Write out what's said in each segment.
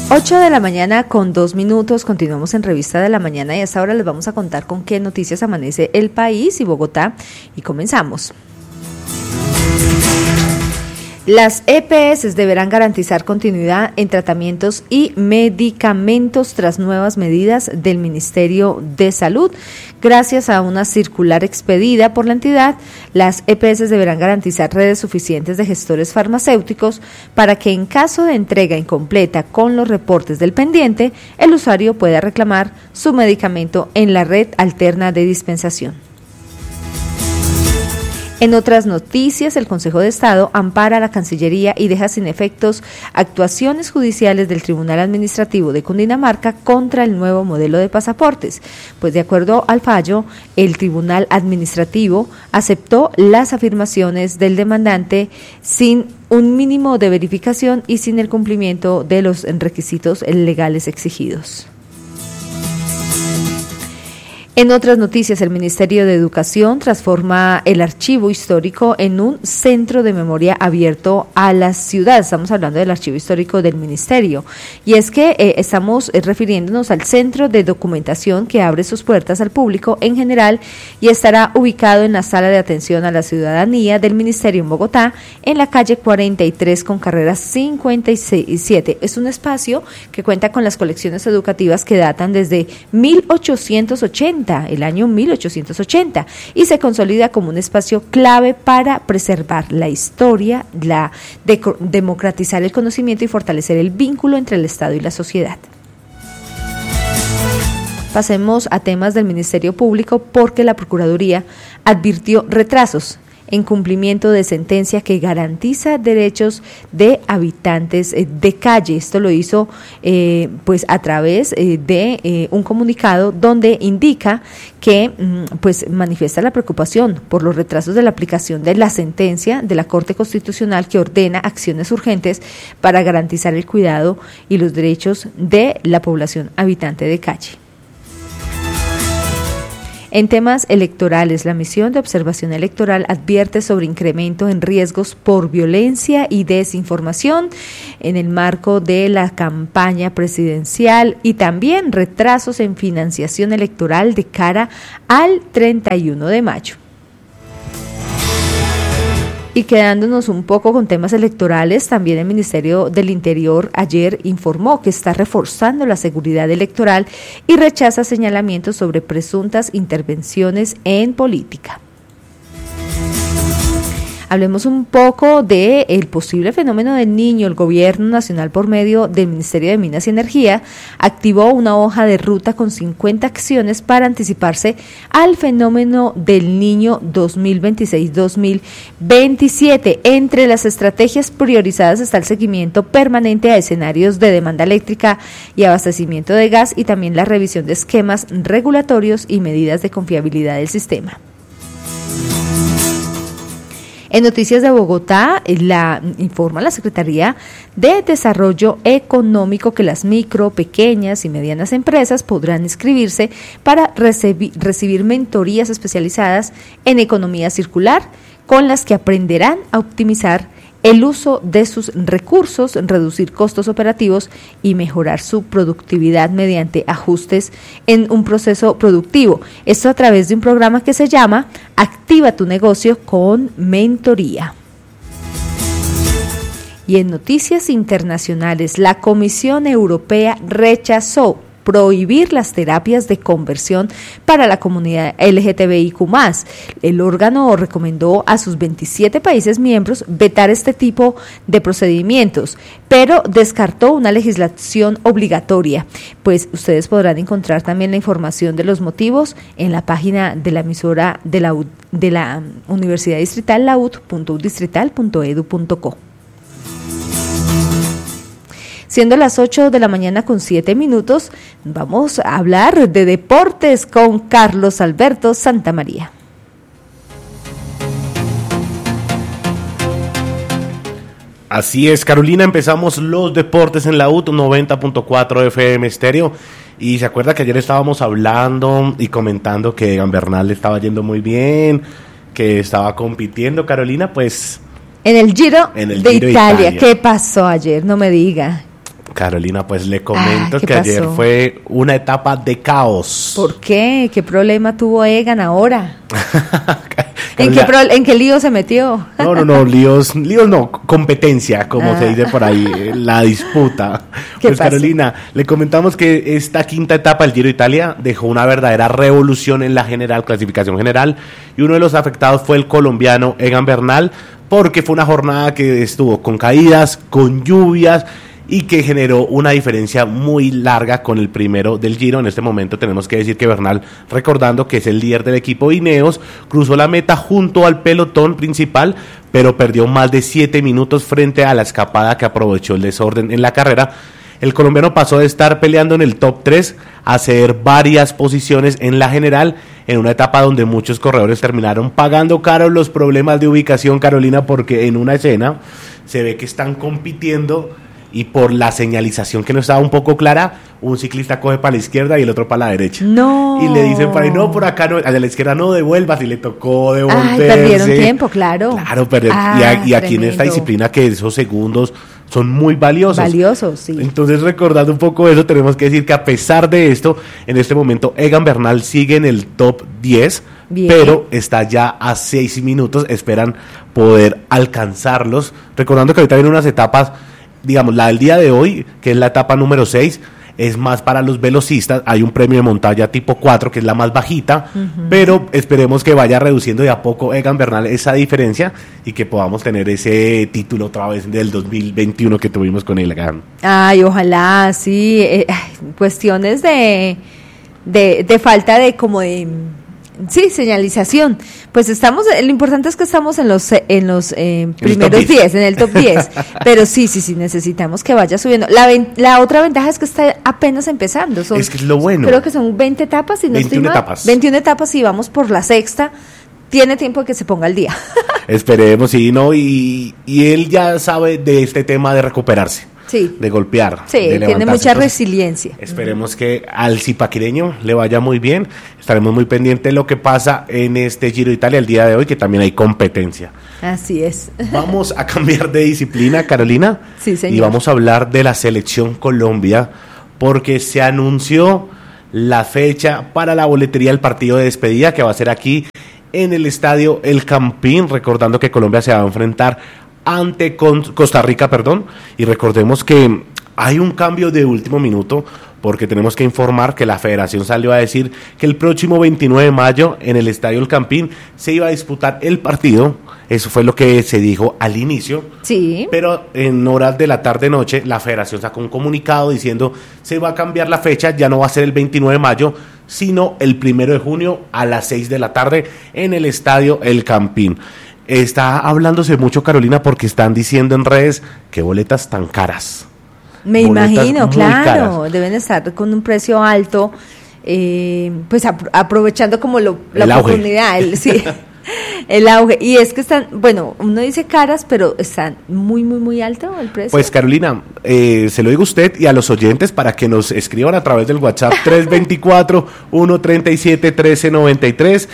8 de la mañana con 2 minutos, continuamos en Revista de la Mañana y hasta ahora les vamos a contar con qué noticias amanece el país y Bogotá y comenzamos. Las EPS deberán garantizar continuidad en tratamientos y medicamentos tras nuevas medidas del Ministerio de Salud. Gracias a una circular expedida por la entidad, las EPS deberán garantizar redes suficientes de gestores farmacéuticos para que en caso de entrega incompleta con los reportes del pendiente, el usuario pueda reclamar su medicamento en la red alterna de dispensación. En otras noticias, el Consejo de Estado ampara a la Cancillería y deja sin efectos actuaciones judiciales del Tribunal Administrativo de Cundinamarca contra el nuevo modelo de pasaportes. Pues de acuerdo al fallo, el Tribunal Administrativo aceptó las afirmaciones del demandante sin un mínimo de verificación y sin el cumplimiento de los requisitos legales exigidos. En otras noticias, el Ministerio de Educación transforma el archivo histórico en un centro de memoria abierto a la ciudad. Estamos hablando del archivo histórico del Ministerio. Y es que estamos refiriéndonos al centro de documentación que abre sus puertas al público en general y estará ubicado en la Sala de Atención a la Ciudadanía del Ministerio en Bogotá, en la calle 43 con carrera 57. Es un espacio que cuenta con las colecciones educativas que datan desde 1880. El año 1880, y se consolida como un espacio clave para preservar la historia, democratizar el conocimiento y fortalecer el vínculo entre el Estado y la sociedad. Pasemos a temas del Ministerio Público porque la Procuraduría advirtió retrasos en cumplimiento de sentencia que garantiza derechos de habitantes de calle. Esto lo hizo pues a través de un comunicado donde indica que pues manifiesta la preocupación por los retrasos de la aplicación de la sentencia de la Corte Constitucional que ordena acciones urgentes para garantizar el cuidado y los derechos de la población habitante de calle. En temas electorales, la misión de observación electoral advierte sobre incremento en riesgos por violencia y desinformación en el marco de la campaña presidencial y también retrasos en financiación electoral de cara al 31 de mayo. Y quedándonos un poco con temas electorales, también el Ministerio del Interior ayer informó que está reforzando la seguridad electoral y rechaza señalamientos sobre presuntas intervenciones en política. Hablemos un poco del posible fenómeno del niño. El Gobierno Nacional, por medio del Ministerio de Minas y Energía, activó una hoja de ruta con 50 acciones para anticiparse al fenómeno del niño 2026-2027. Entre las estrategias priorizadas está el seguimiento permanente a escenarios de demanda eléctrica y abastecimiento de gas y también la revisión de esquemas regulatorios y medidas de confiabilidad del sistema. En Noticias de Bogotá, informa la Secretaría de Desarrollo Económico que las micro, pequeñas y medianas empresas podrán inscribirse para recibir mentorías especializadas en economía circular, con las que aprenderán a optimizar el uso de sus recursos, reducir costos operativos y mejorar su productividad mediante ajustes en un proceso productivo. Esto a través de un programa que se llama Activa tu negocio con mentoría. Y en noticias internacionales, la Comisión Europea rechazó prohibir las terapias de conversión para la comunidad LGTBIQ+. El órgano recomendó a sus 27 países miembros vetar este tipo de procedimientos, pero descartó una legislación obligatoria. Pues ustedes podrán encontrar también la información de los motivos en la página de la emisora de la Universidad Distrital, laud.udistrital.edu.co. Siendo las 8 de la mañana con 7 minutos, vamos a hablar de deportes con Carlos Alberto Santamaría. Así es, Carolina, empezamos los deportes en la UT 90.4 FM estéreo. Y se acuerda que ayer estábamos hablando y comentando que Egan Bernal le estaba yendo muy bien, que estaba compitiendo, Carolina, pues... En el Giro de Italia. ¿Qué pasó ayer? No me diga. Carolina, pues le comento ¿qué que ayer pasó? fue una etapa de caos. ¿Por qué? ¿Qué problema tuvo Egan ahora? Carolina, ¿En qué lío se metió? No, líos no, competencia, como se dice por ahí, la disputa. ¿Qué Pues pasó? Carolina, le comentamos que esta quinta etapa del Giro de Italia dejó una verdadera revolución en la clasificación general, y uno de los afectados fue el colombiano Egan Bernal, porque fue una jornada que estuvo con caídas, con lluvias, y que generó una diferencia muy larga con el primero del Giro. En este momento tenemos que decir que Bernal, recordando que es el líder del equipo Ineos, cruzó la meta junto al pelotón principal, pero perdió más de 7 minutos frente a la escapada que aprovechó el desorden en la carrera. El colombiano pasó de estar peleando en el top 3 a ceder varias posiciones en la general, en una etapa donde muchos corredores terminaron pagando caro los problemas de ubicación, Carolina, porque en una escena se ve que están compitiendo y por la señalización que no estaba un poco clara, un ciclista coge para la izquierda y el otro para la derecha. No. Y le dicen para ahí, no, por acá no, a la izquierda no devuelvas, y le tocó Ay, devolverse. perdieron tiempo, claro. Claro, y aquí en esta Tremendo. disciplina que esos segundos son muy valiosos. Valiosos, sí. Entonces, recordando un poco eso, tenemos que decir que a pesar de esto, en este momento Egan Bernal sigue en el top 10, Bien. pero está ya a 6 minutos, esperan poder alcanzarlos. Recordando que ahorita vienen unas etapas, digamos, la del día de hoy, que es la etapa número 6, es más para los velocistas. Hay un premio de montaña tipo 4, que es la más bajita, pero esperemos que vaya reduciendo de a poco Egan Bernal esa diferencia y que podamos tener ese título otra vez del 2021 que tuvimos con Egan. Ay, ojalá, sí. Cuestiones de falta de como de... Sí, señalización. Pues lo importante es que estamos en los primeros 10, en el top 10. Pero sí, necesitamos que vaya subiendo. La otra ventaja es que está apenas empezando. Es que es lo bueno. Creo que son 20 etapas, y no 21 estoy mal. etapas. 21 etapas y vamos por la sexta. Tiene tiempo de que se ponga al día. Esperemos, sí, ¿no? Y él ya sabe de este tema de recuperarse. Sí. De golpear. Sí, de tiene levantarse. mucha Entonces, resiliencia. esperemos que al zipaquireño le vaya muy bien. Estaremos muy pendientes de lo que pasa en este Giro de Italia el día de hoy, que también hay competencia. Así es. Vamos a cambiar de disciplina, Carolina. Sí, señor. Y vamos a hablar de la Selección Colombia, porque se anunció la fecha para la boletería del partido de despedida, que va a ser aquí en el estadio El Campín, recordando que Colombia se va a enfrentar ante Costa Rica, y recordemos que hay un cambio de último minuto, porque tenemos que informar que la federación salió a decir que el próximo 29 de mayo en el estadio El Campín se iba a disputar el partido. Eso fue lo que se dijo al inicio. Sí. Pero en horas de la tarde-noche la federación sacó un comunicado diciendo se va a cambiar la fecha, ya no va a ser el 29 de mayo, sino el 1 de junio a las 6 de la tarde en el estadio El Campín. Está hablándose mucho, Carolina, porque están diciendo en redes que boletas tan caras. Me Boletas imagino, muy claro, caras. deben estar con un precio alto, pues aprovechando como la El auge. oportunidad, sí, el auge. Y es que están, bueno, uno dice caras, pero están muy alto el precio. Pues Carolina, se lo digo a usted y a los oyentes para que nos escriban a través del WhatsApp 324-137-1393,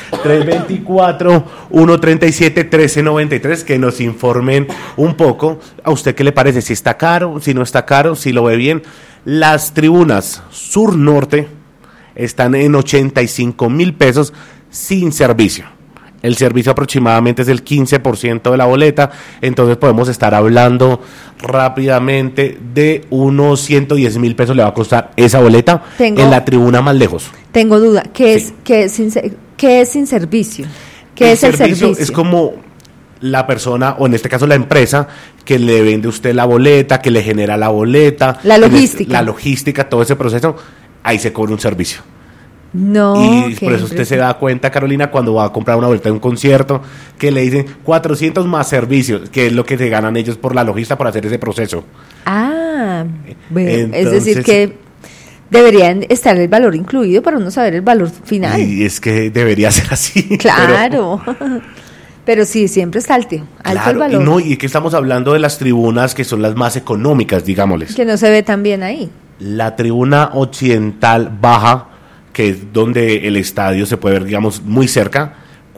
324-137-1393, que nos informen un poco a usted qué le parece, si está caro, si no está caro, si lo ve bien. Las tribunas sur-norte están en 85,000 pesos sin servicio. El servicio aproximadamente es el 15% de la boleta, entonces podemos estar hablando rápidamente de unos 110,000 pesos le va a costar esa boleta en la tribuna más lejos. Tengo duda, ¿qué Sí. es sin servicio? ¿Qué es el servicio? Es como la persona, o en este caso la empresa, que le vende a usted la boleta, que le genera la boleta. La logística. La logística, todo ese proceso, ahí se cobra un servicio. No, Y por eso usted se da cuenta, Carolina, cuando va a comprar una boleta de un concierto, que le dicen 400 más servicios, que es lo que se ganan ellos por la logística, por hacer ese proceso. Ah, bueno, Entonces, es decir que deberían estar el valor incluido para uno saber el valor final. Y es que debería ser así. Claro. Pero sí, siempre está alto el valor. Y que estamos hablando de las tribunas que son las más económicas, digámosles. Que no se ve tan bien ahí. La tribuna occidental baja, que es donde el estadio se puede ver, digamos, muy cerca,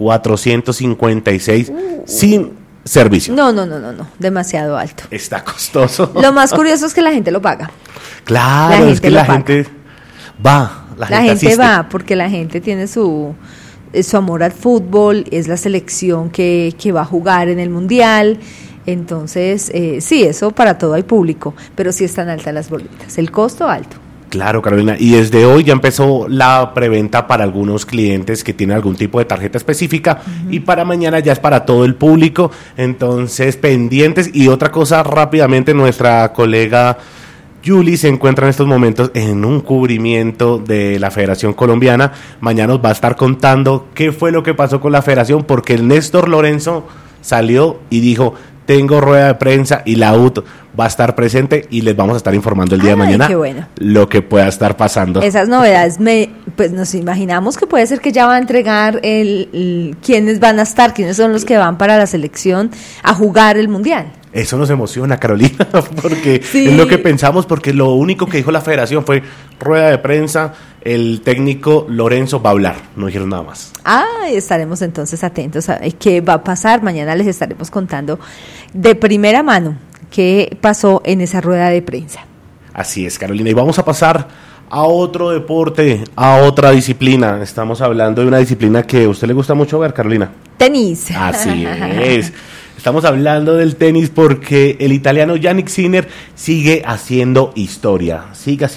456 sin servicio. No, demasiado alto. Está costoso. Lo más curioso es que la gente lo paga. Claro, es que la gente va, la gente asiste. va porque la gente tiene su amor al fútbol, es la selección que va a jugar en el Mundial. Entonces, sí, eso para todo hay público, pero sí están altas las boletas, el costo alto. Claro, Carolina, y desde hoy ya empezó la preventa para algunos clientes que tienen algún tipo de tarjeta específica, y para mañana ya es para todo el público, entonces pendientes. Y otra cosa rápidamente, nuestra colega Yuli se encuentra en estos momentos en un cubrimiento de la Federación Colombiana. Mañana nos va a estar contando qué fue lo que pasó con la Federación, porque el Néstor Lorenzo salió y dijo: tengo rueda de prensa y la UT va a estar presente y les vamos a estar informando el día de mañana lo que pueda estar pasando. Esas novedades, pues nos imaginamos que puede ser que ya va a entregar quiénes van a estar, quiénes son los que van para la selección a jugar el Mundial. Eso nos emociona, Carolina, porque sí, es lo que pensamos, porque lo único que dijo la Federación fue rueda de prensa, el técnico Lorenzo va a hablar, no dijeron nada más. Estaremos entonces atentos a qué va a pasar. Mañana les estaremos contando de primera mano qué pasó en esa rueda de prensa. Así es, Carolina, y vamos a pasar a otro deporte, a otra disciplina. Estamos hablando de una disciplina que a usted le gusta mucho ver, Carolina. Tenis. Así es. Estamos hablando del tenis porque el italiano Jannik Sinner sigue haciendo historia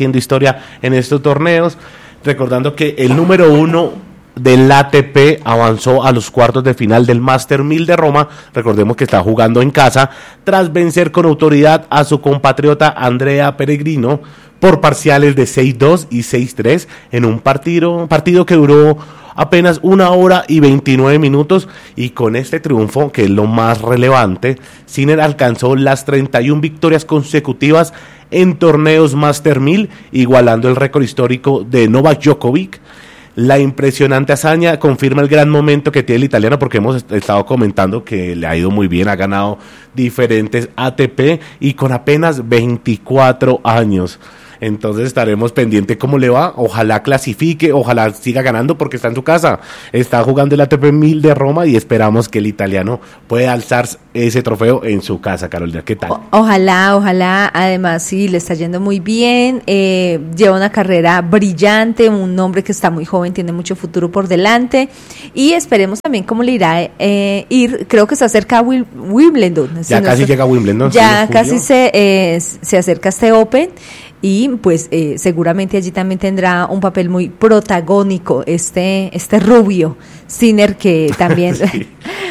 en estos torneos, recordando que el número 1 del ATP avanzó a los cuartos de final del Master 1000 de Roma. Recordemos que está jugando en casa tras vencer con autoridad a su compatriota Andrea Pellegrino por parciales de 6-2 y 6-3 en un partido que duró apenas 1 hora y 29 minutos, y con este triunfo, que es lo más relevante, Sinner alcanzó las 31 victorias consecutivas en torneos Master 1000, igualando el récord histórico de Novak Djokovic. La impresionante hazaña confirma el gran momento que tiene el italiano, porque hemos estado comentando que le ha ido muy bien, ha ganado diferentes ATP y con apenas 24 años. Entonces estaremos pendientes cómo le va, ojalá clasifique, ojalá siga ganando porque está en su casa, está jugando el ATP 1000 de Roma y esperamos que el italiano pueda alzar ese trofeo en su casa. Carolina, ¿qué tal? Ojalá, además sí, le está yendo muy bien, lleva una carrera brillante, un hombre que está muy joven, tiene mucho futuro por delante, y esperemos también cómo le irá ir, creo que se acerca a Wimbledon. Ya casi llega a Wimbledon. Ya casi se acerca a este Open. Y pues seguramente allí también tendrá un papel muy protagónico este rubio Sinner, que también sí,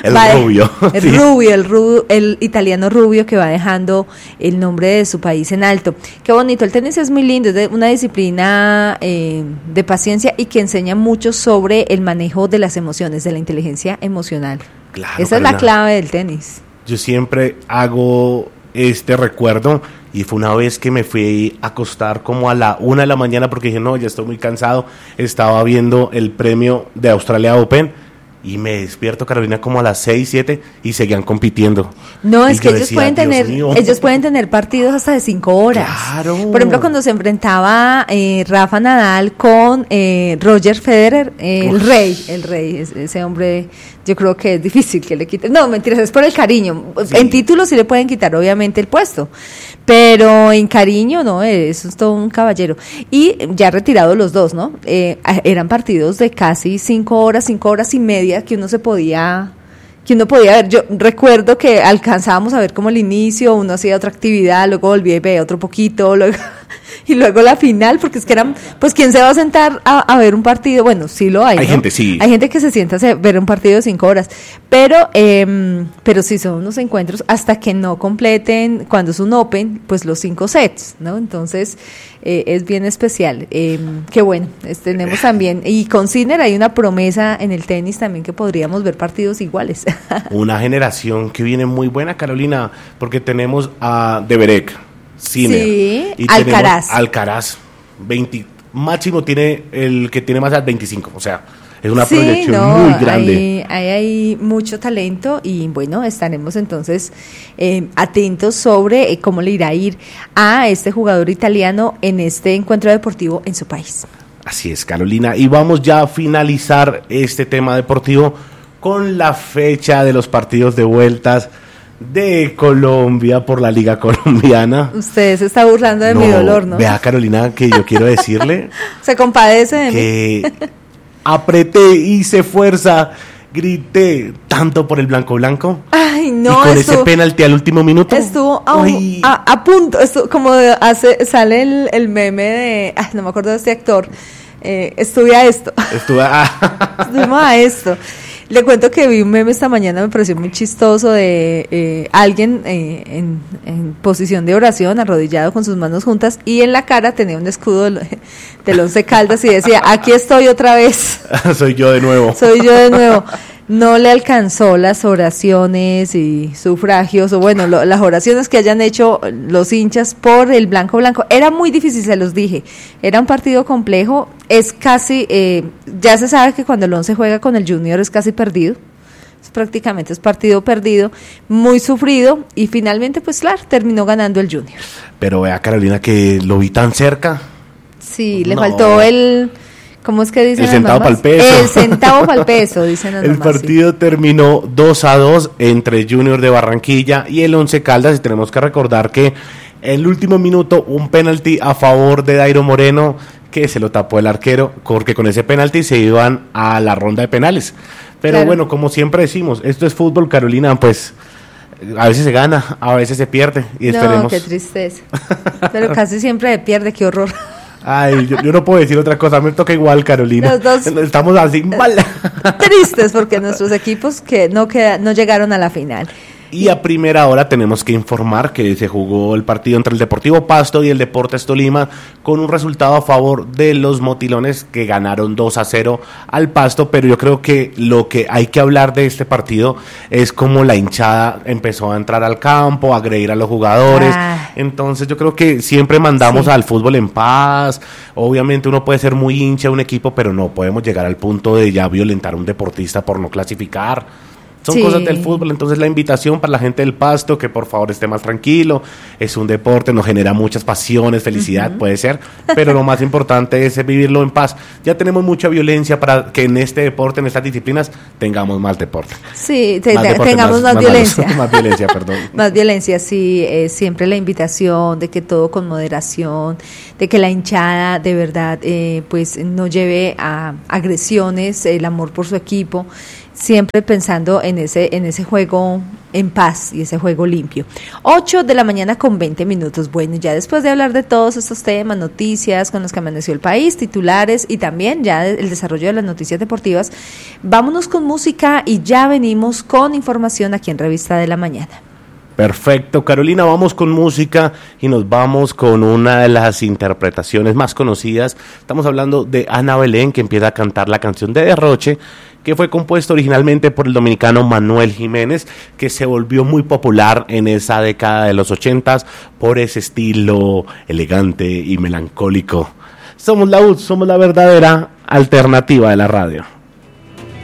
el italiano rubio, que va dejando el nombre de su país en alto. Qué bonito, el tenis es muy lindo, es una disciplina de paciencia y que enseña mucho sobre el manejo de las emociones, de la inteligencia emocional. Claro, esa Carolina, es la clave del tenis. Yo siempre hago este recuerdo, y fue una vez que me fui a acostar como a la 1 de la mañana porque dije, no, ya estoy muy cansado, estaba viendo el premio de Australia Open y me despierto, Carolina, como a las 6, 7 y seguían compitiendo. No, es que ellos pueden tener partidos hasta de 5 horas. Claro. Por ejemplo, cuando se enfrentaba Rafa Nadal con Roger Federer, el rey, ese hombre, yo creo que es difícil que le quiten. No, mentiras, es por el cariño. Sí. En títulos sí le pueden quitar, obviamente, el puesto, pero en cariño, no, eso es todo un caballero. Y ya retirados los dos, ¿no? Eran partidos de casi 5 horas y media que uno podía ver. Yo recuerdo que alcanzábamos a ver como el inicio, uno hacía otra actividad, luego volvía y veía otro poquito, y luego la final, porque es que eran, pues, ¿quién se va a sentar a ver un partido? Bueno, sí lo hay, ¿no? Gente, sí. Hay gente que se sienta a ver un partido de 5 horas, pero sí son unos encuentros hasta que no completen, cuando es un Open, pues los 5 sets, ¿no? Entonces, es bien especial. Qué bueno, tenemos también, y con Sinner hay una promesa en el tenis también, que podríamos ver partidos iguales. Una generación que viene muy buena, Carolina, porque tenemos a Deberek, Sinner, sí, y Alcaraz, 20, máximo tiene el que tiene más al 25, o sea, es una proyección muy grande. Hay mucho talento, y bueno, estaremos entonces atentos sobre cómo le irá a ir a este jugador italiano en este encuentro deportivo en su país. Así es, Carolina, y vamos ya a finalizar este tema deportivo con la fecha de los partidos de vueltas de Colombia por la Liga Colombiana. Usted se está burlando de mi dolor, ¿no? Vea, Carolina, que yo quiero decirle se compadece de que mí. Apreté, hice fuerza, grité tanto por el blanco. Ay, no. Y con ese penalti al último minuto. Estuvo a punto. Como sale el meme de, no me acuerdo de este actor. Estuvimos a esto. Le cuento que vi un meme esta mañana, me pareció muy chistoso, de alguien en posición de oración, arrodillado con sus manos juntas, y en la cara tenía un escudo del Once Caldas y decía, aquí estoy otra vez. Soy yo de nuevo. No le alcanzó las oraciones y sufragios, o bueno, las oraciones que hayan hecho los hinchas por el blanco. Era muy difícil, se los dije. Era un partido complejo. Es casi, ya se sabe que cuando el Once juega con el Junior es casi perdido. Prácticamente es partido perdido, muy sufrido, y finalmente, pues claro, terminó ganando el Junior. Pero vea, Carolina, que lo vi tan cerca. Sí, le faltó ¿cómo es que dicen? El centavo para el peso. El centavo para el peso, dicen las El mamás, partido terminó 2-2 entre Junior de Barranquilla y el Once Caldas, y tenemos que recordar que en el último minuto un penalti a favor de Dairo Moreno, que se lo tapó el arquero, porque con ese penalti se iban a la ronda de penales. Pero claro, bueno, como siempre decimos, esto es fútbol, Carolina, pues a veces se gana, a veces se pierde, y esperemos. No, qué tristeza. Pero casi siempre se pierde, qué horror. Ay, yo no puedo decir otra cosa, me toca igual, Carolina. Los dos estamos así mal. Tristes porque nuestros equipos que no llegaron a la final. Y a primera hora tenemos que informar que se jugó el partido entre el Deportivo Pasto y el Deportes Tolima, con un resultado a favor de los motilones, que ganaron 2-0 al Pasto. Pero yo creo que lo que hay que hablar de este partido es cómo la hinchada empezó a entrar al campo, a agredir a los jugadores. Entonces yo creo que siempre mandamos al fútbol en paz. Obviamente uno puede ser muy hincha de un equipo, pero no podemos llegar al punto de ya violentar a un deportista por no clasificar. Son cosas del fútbol. Entonces la invitación para la gente del Pasto, que por favor esté más tranquilo. Es un deporte, nos genera muchas pasiones, felicidad, puede ser, pero lo más importante es vivirlo en paz. Ya tenemos mucha violencia para que en este deporte, en estas disciplinas, tengamos más deporte. Sí, tengamos más violencia. Más violencia, perdón. Más violencia, sí. Siempre la invitación de que todo con moderación, de que la hinchada de verdad pues no lleve a agresiones, el amor por su equipo, siempre pensando en ese juego en paz y ese juego limpio. 8 de la mañana con 20 minutos. Bueno, ya después de hablar de todos estos temas, noticias con los que amaneció el país, titulares y también ya el desarrollo de las noticias deportivas, vámonos con música y ya venimos con información aquí en Revista de la Mañana. Perfecto, Carolina, vamos con música y nos vamos con una de las interpretaciones más conocidas. Estamos hablando de Ana Belén, que empieza a cantar la canción de Derroche, que fue compuesta originalmente por el dominicano Manuel Jiménez, que se volvió muy popular en esa década de los 80s por ese estilo elegante y melancólico. Somos la UD, somos la verdadera alternativa de la radio.